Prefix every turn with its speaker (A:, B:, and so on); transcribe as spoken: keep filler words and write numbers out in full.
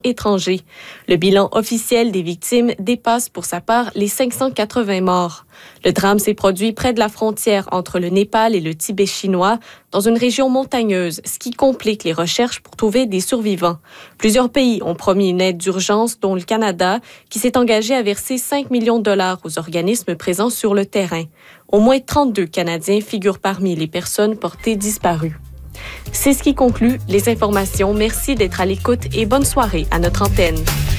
A: étrangers. Le bilan officiel des victimes dépasse pour sa part les cinq cent quatre-vingts morts. Le drame s'est produit près de la frontière entre le Népal et le Tibet chinois, dans une région montagneuse, ce qui complique les recherches pour trouver des survivants. Plusieurs pays ont promis une aide d'urgence, dont le Canada, qui s'est engagé à verser cinq millions de dollars aux organismes présents sur le terrain. Au moins trente-deux Canadiens figurent parmi les personnes portées disparues. C'est ce qui conclut les informations. Merci d'être à l'écoute et bonne soirée à notre antenne.